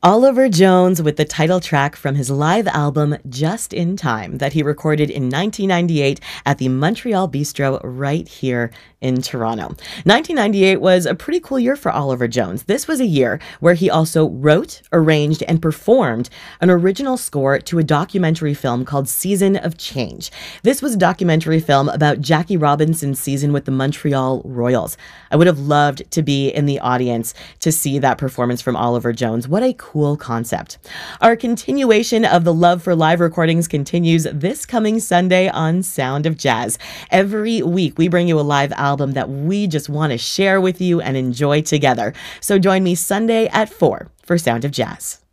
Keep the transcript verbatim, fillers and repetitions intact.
Oliver Jones with the title track from his live album Just in Time that he recorded in nineteen ninety-eight at the Montreal Bistro right here in Toronto. nineteen ninety-eight was a pretty cool year for Oliver Jones. This was a year where he also wrote, arranged, and performed an original score to a documentary film called Season of Change. This was a documentary film about Jackie Robinson's season with the Montreal Royals. I would have loved to be in the audience to see that performance from Oliver Jones. What a cool concept. Our continuation of the love for live recordings continues this coming Sunday on Sound of Jazz. Every week we bring you a live album that we just want to share with you and enjoy together. So join me Sunday at four for Sound of Jazz.